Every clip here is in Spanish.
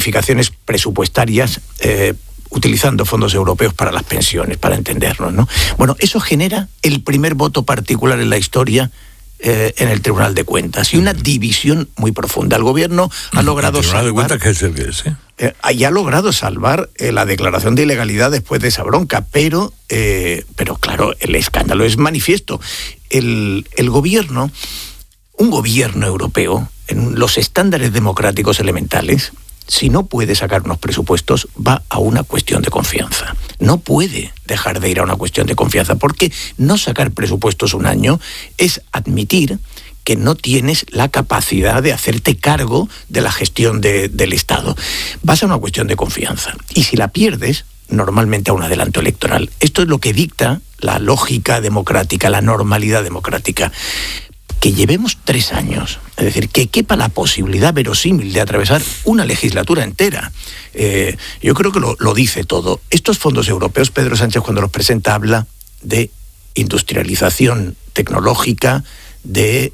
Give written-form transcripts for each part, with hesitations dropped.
modificaciones presupuestarias utilizando fondos europeos para las pensiones, para entendernos, ¿no? Bueno, eso genera el primer voto particular en la historia en el Tribunal de Cuentas y una división muy profunda. El gobierno ha logrado salvar... ¿El Tribunal de Cuentas qué es el que es? Y ha logrado salvar la declaración de ilegalidad después de esa bronca, pero claro, el escándalo es manifiesto. El gobierno, un gobierno europeo, en los estándares democráticos elementales, si no puede sacar unos presupuestos, va a una cuestión de confianza. No puede dejar de ir a una cuestión de confianza, porque no sacar presupuestos un año es admitir que no tienes la capacidad de hacerte cargo de la gestión del Estado. Vas a una cuestión de confianza. Y si la pierdes, normalmente a un adelanto electoral. Esto es lo que dicta la lógica democrática, la normalidad democrática. Que llevemos 3 años, es decir, que quepa la posibilidad verosímil de atravesar una legislatura entera. Yo creo que lo dice todo. Estos fondos europeos, Pedro Sánchez cuando los presenta habla de industrialización tecnológica, de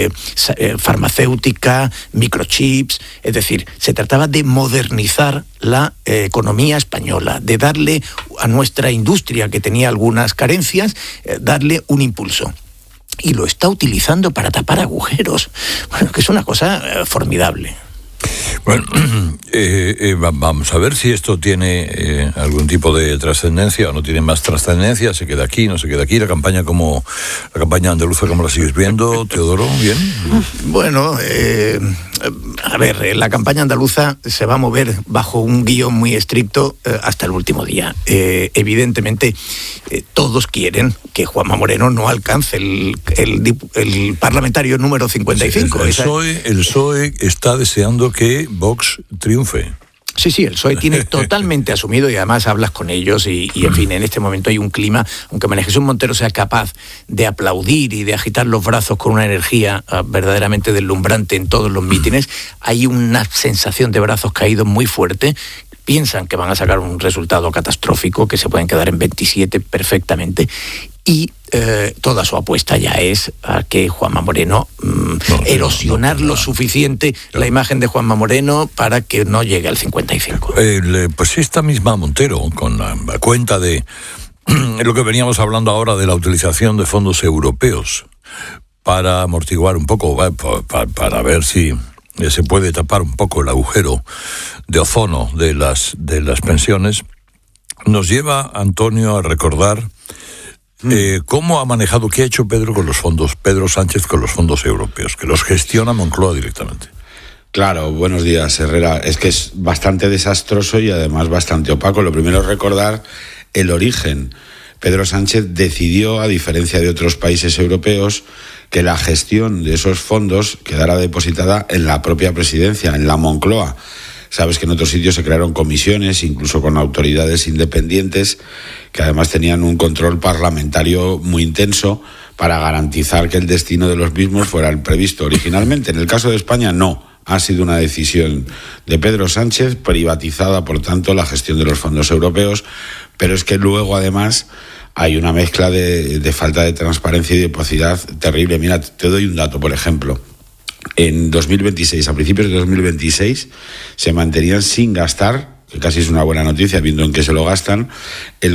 farmacéutica, microchips, es decir, se trataba de modernizar la economía española, de darle a nuestra industria, que tenía algunas carencias, darle un impulso. Y lo está utilizando para tapar agujeros. Bueno, que es una cosa formidable. Bueno, vamos a ver si esto tiene algún tipo de trascendencia o no tiene más trascendencia. ¿Se queda aquí, no se queda aquí? La campaña andaluza, ¿cómo la sigues viendo, Teodoro? ¿Bien? Bueno, a ver, la campaña andaluza se va a mover bajo un guión muy estricto hasta el último día. Evidentemente, todos quieren que Juanma Moreno no alcance el parlamentario número 55. El PSOE está deseando que Vox triunfe. Sí, el PSOE tiene totalmente asumido, y además hablas con ellos y en fin, en este momento hay un clima, aunque María Jesús Montero sea capaz de aplaudir y de agitar los brazos con una energía verdaderamente deslumbrante en todos los mítines, hay una sensación de brazos caídos muy fuerte. Piensan que van a sacar un resultado catastrófico, que se pueden quedar en 27 perfectamente, y toda su apuesta ya es a que Juanma Moreno erosionar lo suficiente la imagen de Juanma Moreno para que no llegue al 55. Pues esta misma Montero, con la cuenta de lo que veníamos hablando ahora de la utilización de fondos europeos para amortiguar un poco, para ver si se puede tapar un poco el agujero de ozono de las pensiones, nos lleva, Antonio, a recordar cómo ha manejado, qué ha hecho Pedro Sánchez con los fondos europeos, que los gestiona Moncloa directamente. Claro, buenos días, Herrera. Es que es bastante desastroso y además bastante opaco. Lo primero es recordar el origen. Pedro Sánchez decidió, a diferencia de otros países europeos, que la gestión de esos fondos quedara depositada en la propia presidencia, en la Moncloa. Sabes que en otros sitios se crearon comisiones, incluso con autoridades independientes, que además tenían un control parlamentario muy intenso para garantizar que el destino de los mismos fuera el previsto originalmente. En el caso de España, no. Ha sido una decisión de Pedro Sánchez, privatizada, por tanto, la gestión de los fondos europeos, pero es que luego, además, hay una mezcla de falta de transparencia y de opacidad terrible. Mira, te doy un dato, por ejemplo. En 2026, a principios de 2026, se mantenían sin gastar, que casi es una buena noticia viendo en qué se lo gastan, el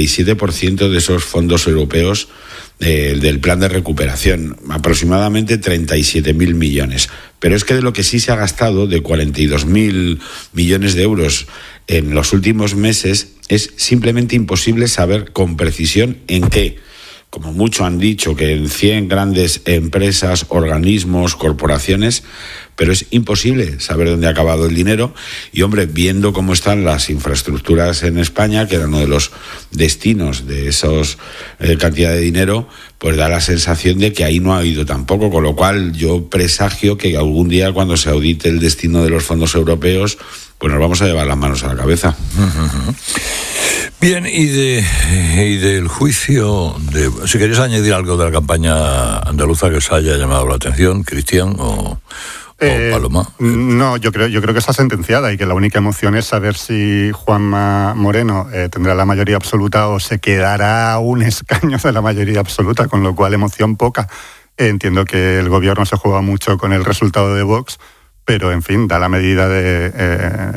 47% de esos fondos europeos del plan de recuperación, aproximadamente 37.000 millones. Pero es que de lo que sí se ha gastado, de 42.000 millones de euros en los últimos meses, es simplemente imposible saber con precisión en qué. Como mucho han dicho que en 100 grandes empresas, organismos, corporaciones, pero es imposible saber dónde ha acabado el dinero. Y hombre, viendo cómo están las infraestructuras en España, que era uno de los destinos de esos cantidad de dinero, pues da la sensación de que ahí no ha ido tampoco, con lo cual yo presagio que algún día, cuando se audite el destino de los fondos europeos, pues nos vamos a llevar las manos a la cabeza. Uh-huh. Bien, y del juicio, si queréis añadir algo de la campaña andaluza que os haya llamado la atención, Cristian o Paloma. No, yo creo que está sentenciada y que la única emoción es saber si Juanma Moreno tendrá la mayoría absoluta o se quedará a un escaño de la mayoría absoluta, con lo cual emoción poca. Entiendo que el gobierno se juega mucho con el resultado de Vox, pero en fin, da la medida de